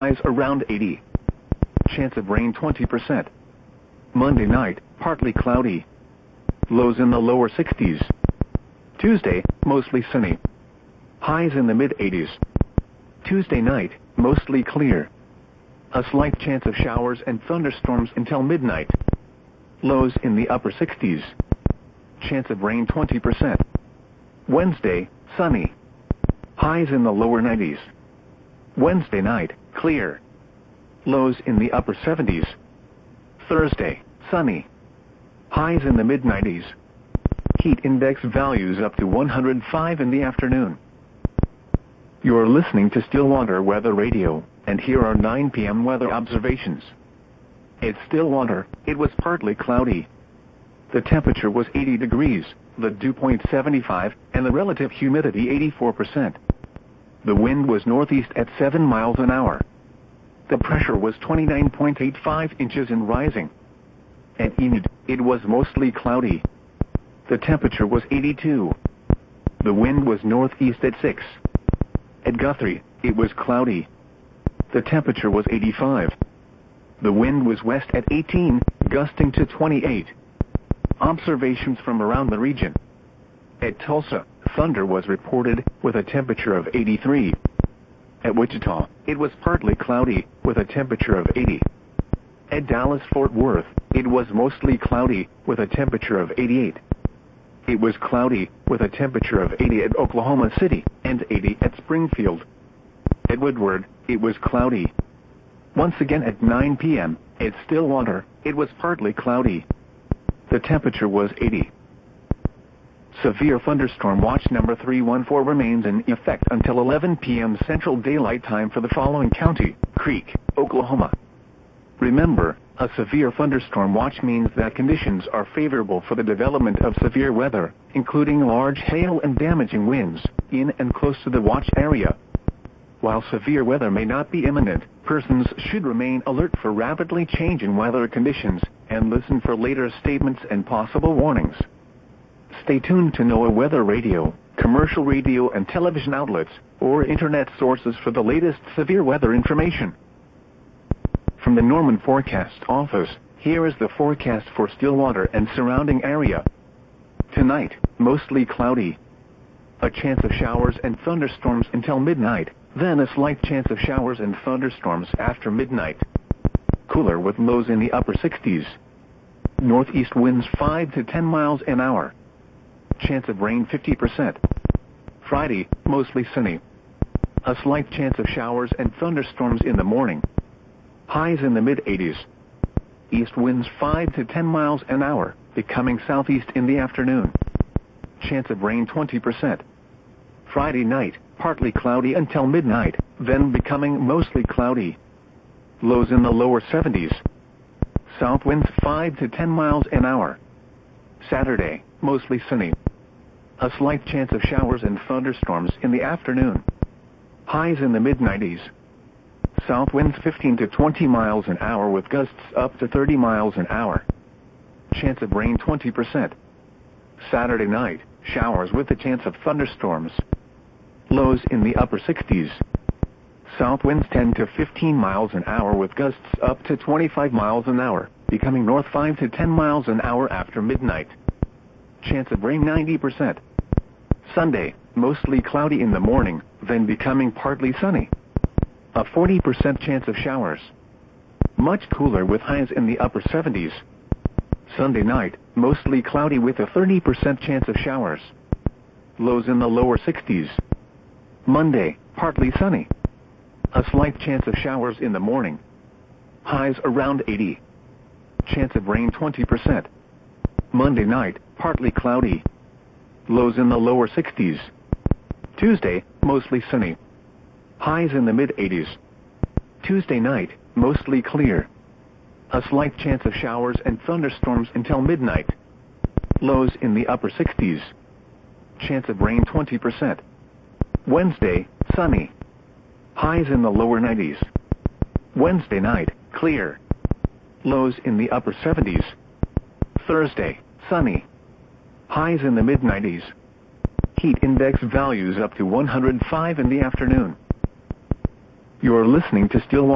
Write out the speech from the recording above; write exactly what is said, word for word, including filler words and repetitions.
Highs around eighty. Chance of rain twenty percent. Monday night, partly cloudy. Lows in the lower sixties. Tuesday, mostly sunny. Highs in the mid eighties. Tuesday night, mostly clear. A slight chance of showers and thunderstorms until midnight. Lows in the upper sixties. Chance of rain twenty percent. Wednesday, sunny. Highs in the lower nineties. Wednesday night, clear. Lows in the upper seventies. Thursday, sunny. Highs in the mid nineties. Heat index values up to one hundred five in the afternoon. You're listening to Stillwater Weather Radio, and here are nine p m weather observations. At Stillwater, it was partly cloudy. The temperature was eighty degrees, the dew point seventy-five, and the relative humidity eighty-four percent. The wind was northeast at seven miles an hour. The pressure was twenty-nine point eight five inches and rising. At Enid, it was mostly cloudy. The temperature was eighty-two. The wind was northeast at six. At Guthrie, it was cloudy. The temperature was eighty-five. The wind was west at eighteen, gusting to twenty-eight. Observations from around the region. At Tulsa, thunder was reported with a temperature of eighty-three. At Wichita, it was partly cloudy with a temperature of eighty. At Dallas-Fort Worth, it was mostly cloudy with a temperature of eighty-eight. It was cloudy with a temperature of eighty at Oklahoma City and eighty at Springfield. At Woodward, it was cloudy. Once again at nine p m, at Stillwater, it was partly cloudy. The temperature was eighty. Severe thunderstorm watch number three one four remains in effect until eleven p m Central Daylight Time for the following county: Creek, Oklahoma. Remember, a severe thunderstorm watch means that conditions are favorable for the development of severe weather, including large hail and damaging winds, in and close to the watch area. While severe weather may not be imminent, persons should remain alert for rapidly changing weather conditions and listen for later statements and possible warnings. Stay tuned to NOAA Weather Radio, commercial radio and television outlets, or internet sources for the latest severe weather information. From the Norman Forecast Office, here is the forecast for Stillwater and surrounding area. Tonight, mostly cloudy. A chance of showers and thunderstorms until midnight, then a slight chance of showers and thunderstorms after midnight. Cooler with lows in the upper sixties. Northeast winds five to ten miles an hour. Chance of rain fifty percent. Friday, mostly sunny. A slight chance of showers and thunderstorms in the morning. Highs in the mid eighties. East winds five to ten miles an hour, becoming southeast in the afternoon. Chance of rain twenty percent. Friday night, partly cloudy until midnight, then becoming mostly cloudy. Lows in the lower seventies. South winds five to ten miles an hour. Saturday, mostly sunny. A slight chance of showers and thunderstorms in the afternoon. Highs in the mid nineties. South winds fifteen to twenty miles an hour with gusts up to thirty miles an hour. Chance of rain twenty percent. Saturday night, showers with a chance of thunderstorms. Lows in the upper sixties. South winds ten to fifteen miles an hour with gusts up to twenty-five miles an hour, becoming north five to ten miles an hour after midnight. Chance of rain ninety percent. Sunday, mostly cloudy in the morning, then becoming partly sunny. A forty percent chance of showers. Much cooler with highs in the upper seventies. Sunday night, mostly cloudy with a thirty percent chance of showers. Lows in the lower sixties. Monday, partly sunny. A slight chance of showers in the morning. Highs around eighty. Chance of rain twenty percent. Monday night, partly cloudy. Lows in the lower sixties. Tuesday, mostly sunny. Highs in the mid eighties. Tuesday night, mostly clear. A slight chance of showers and thunderstorms until midnight. Lows in the upper sixties. Chance of rain twenty percent. Wednesday, sunny. Highs in the lower nineties. Wednesday night, clear. Lows in the upper seventies. Thursday, sunny. Highs in the mid nineties. Heat index values up to one hundred five in the afternoon. You're listening to Stillwater.